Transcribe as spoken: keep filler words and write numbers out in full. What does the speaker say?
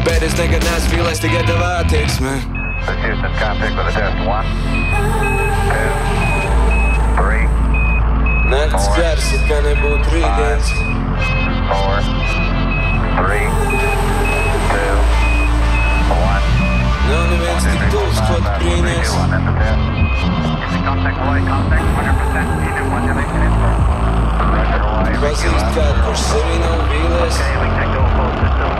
Bet es nekad neesmu vīlēs tikai tev attieksme. This Houston, contact with a test. One, two, three, Nakts gars, it kā nebūtu rītdienas. four, three, two, one. Nav neviens tik tuvs, ko tu brīnies. Contact Hawaii, contact one hundred percent. Unit one, elevation info. Roger Hawaii. Pazīst kādu, kurš sevī nav vīlies. Okay, we can go full system.